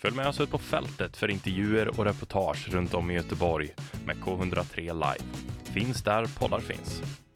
Följ med oss ut på fältet för intervjuer och reportage runt om i Göteborg med K103 Live. Finns där poddar finns.